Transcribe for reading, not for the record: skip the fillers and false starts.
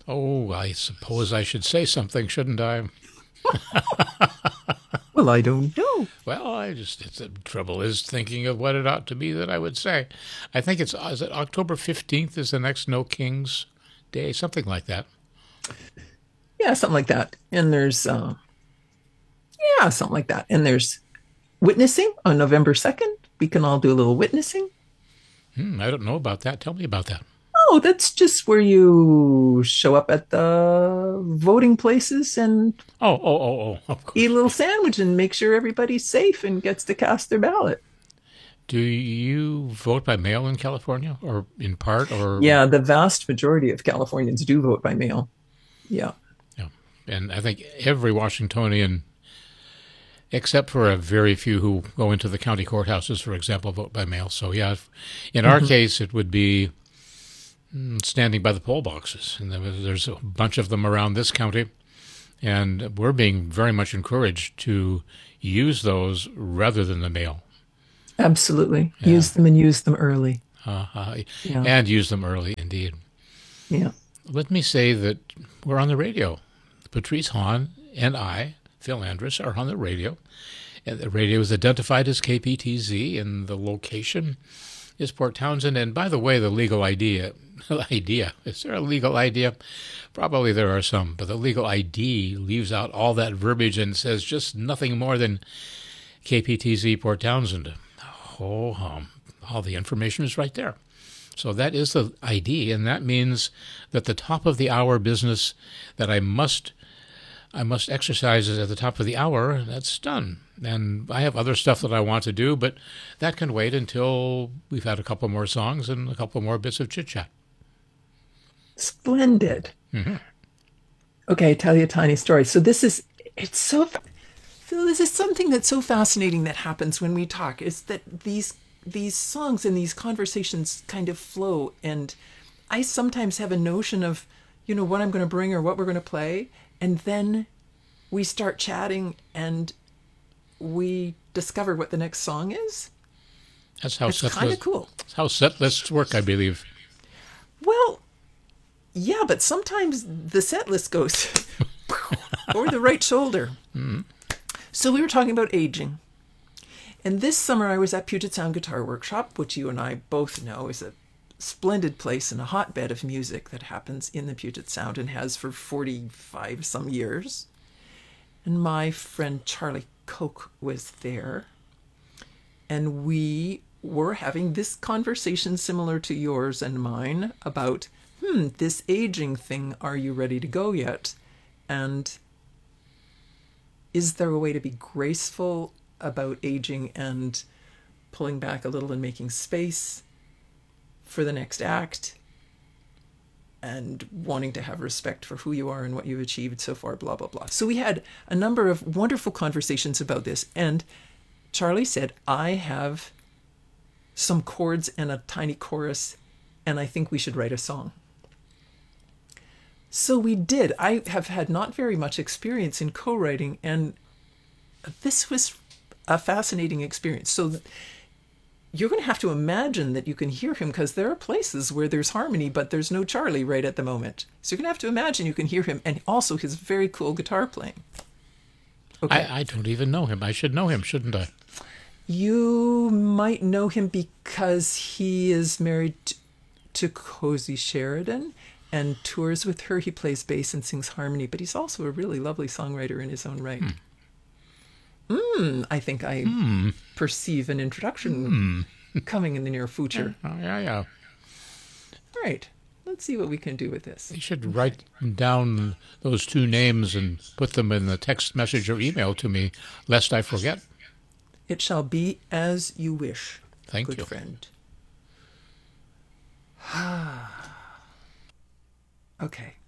Oh, I suppose I should say something, shouldn't I? Well, I don't know. Well, the trouble is thinking of what it ought to be that I would say. I think is it October 15th is the next No Kings Day, something like that. Yeah, something like that. And there's, yeah, something like that. And there's witnessing on November 2nd. We can all do a little witnessing. I don't know about that. Tell me about that. Oh, that's just where you show up at the voting places and Of eat course. a little sandwich and make sure everybody's safe and gets to cast their ballot. Do you vote by mail in California or in part or Yeah, the vast majority of Californians do vote by mail. Yeah. yeah. And I think every Washingtonian except for a very few who go into the county courthouses, for example, vote by mail. So yeah, in our Mm-hmm. case it would be standing by the poll boxes. And there's a bunch of them around this county. And we're being very much encouraged to use those rather than the mail. Absolutely. Yeah. Use them and use them early. Uh, uh, Yeah. and use them early, indeed. Yeah. Let me say that we're on the radio. Patrice Hahn and I, Phil Andrus, are on the radio. And the radio is identified as KPTZ, and the location is Port Townsend. And by the way, the legal idea, is there a legal idea? Probably there are some, but the legal ID leaves out all that verbiage and says just nothing more than KPTZ Port Townsend. Oh, all the information is right there. So that is the ID, and that means that the top of the hour business that I must exercise is at the top of the hour. That's done. And I have other stuff that I want to do, but that can wait until we've had a couple more songs and a couple more bits of chit chat. Splendid. Mm-hmm. Okay, I tell you a tiny story. So it's so, Phil, this is something that's so fascinating that happens when we talk is that these songs and these conversations kind of flow. And I sometimes have a notion of, what I'm going to bring or what we're going to play. And then we start chatting and we discover what the next song is. That's how It's kind of cool. set lists work, I believe. Well, yeah, but sometimes the set list goes over the right shoulder. Mm-hmm. So we were talking about aging. And this summer I was at Puget Sound Guitar Workshop, which you and I both know is a splendid place and a hotbed of music that happens in the Puget Sound and has for 45 some years. And my friend Charlie Koch was there. And we were having this conversation similar to yours and mine about, this aging thing, are you ready to go yet? And is there a way to be graceful about aging and pulling back a little and making space for the next act and wanting to have respect for who you are and what you've achieved so far, blah, blah, blah. So we had a number of wonderful conversations about this. And Charlie said, I have some chords and a tiny chorus, and I think we should write a song. So we did. I have had not very much experience in co-writing, and this was a fascinating experience. So you're going to have to imagine that you can hear him because there are places where there's harmony, but there's no Charlie right at the moment. So you're going to have to imagine you can hear him and also his very cool guitar playing. Okay. I don't even know him. I should know him, shouldn't I? You might know him because he is married to Cozy Sheridan and tours with her. He plays bass and sings harmony, but he's also a really lovely songwriter in his own right. I think I perceive an introduction coming in the near future. Yeah. All right. Let's see what we can do with this. You should write down those two names and put them in the text message or email to me, lest I forget. It shall be as you wish, Thank good you. friend. Okay.